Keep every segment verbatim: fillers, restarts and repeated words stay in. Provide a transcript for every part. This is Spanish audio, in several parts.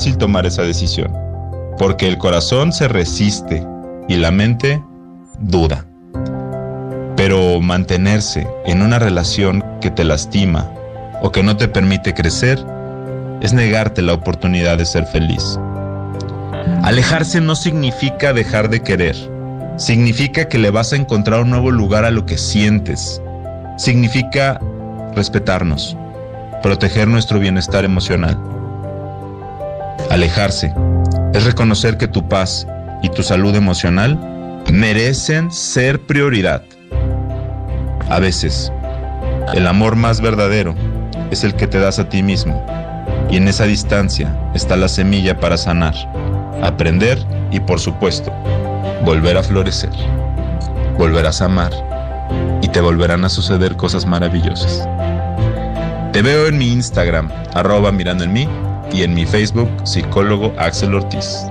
difícil tomar esa decisión, porque el corazón se resiste y la mente duda. Pero mantenerse en una relación que te lastima o que no te permite crecer es negarte la oportunidad de ser feliz. Alejarse no significa dejar de querer. Significa que le vas a encontrar un nuevo lugar a lo que sientes. Significa respetarnos, proteger nuestro bienestar emocional. Alejarse es reconocer que tu paz y tu salud emocional merecen ser prioridad. A veces, el amor más verdadero es el que te das a ti mismo, y en esa distancia está la semilla para sanar, aprender y, por supuesto, volver a florecer. Volverás a amar y te volverán a suceder cosas maravillosas. Te veo en mi Instagram, arroba mirando en mí, y en mi Facebook, psicólogo Axel Ortiz.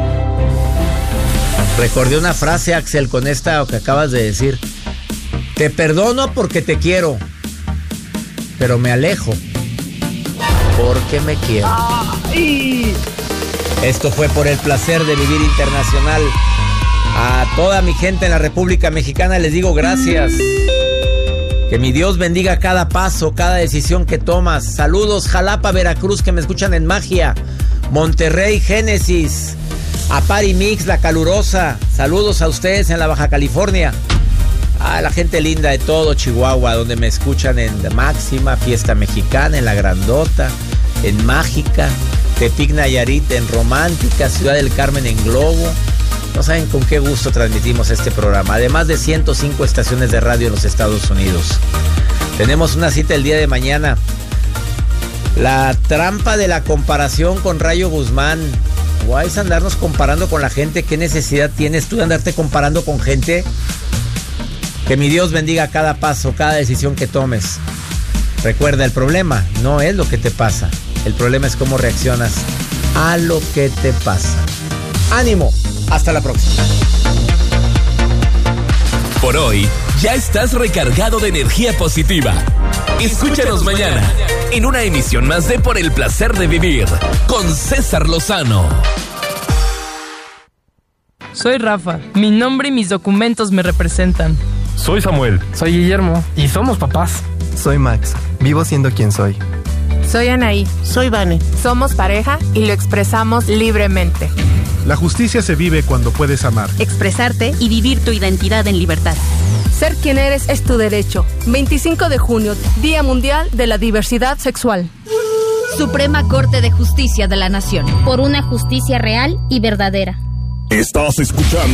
Recordé una frase, Axel, con esta que acabas de decir. Te perdono porque te quiero, pero me alejo porque me quiero. ¡Ay! Esto fue Por el Placer de Vivir Internacional. A toda mi gente en la República Mexicana les digo gracias. Que mi Dios bendiga cada paso, cada decisión que tomas. Saludos, Jalapa, Veracruz, que me escuchan en Magia. Monterrey, Génesis. A Pari Mix, La Calurosa. Saludos a ustedes en la Baja California. A la gente linda de todo Chihuahua, donde me escuchan en Máxima, Fiesta Mexicana, en La Grandota, en Mágica, Tepic Nayarit, en Romántica, Ciudad del Carmen, en Globo. No saben con qué gusto transmitimos este programa. Además de ciento cinco estaciones de radio en los Estados Unidos. Tenemos una cita el día de mañana. La trampa de la comparación con Rayo Guzmán. Vais a andarnos comparando con la gente. ¿Qué necesidad tienes tú de andarte comparando con gente? Que mi Dios bendiga cada paso, cada decisión que tomes. Recuerda, el problema no es lo que te pasa. El problema es cómo reaccionas a lo que te pasa. ¡Ánimo! Hasta la próxima. Por hoy, ya estás recargado de energía positiva. Escúchanos mañana en una emisión más de Por el Placer de Vivir con César Lozano. Soy Rafa. Mi nombre y mis documentos me representan. Soy Samuel. Soy Guillermo. Y somos papás. Soy Max. Vivo siendo quien soy. Soy Anaí. Soy Vane. Somos pareja y lo expresamos libremente. La justicia se vive cuando puedes amar, expresarte y vivir tu identidad en libertad. Ser quien eres es tu derecho. veinticinco de junio, Día Mundial de la Diversidad Sexual. Suprema Corte de Justicia de la Nación. Por una justicia real y verdadera. Estás escuchando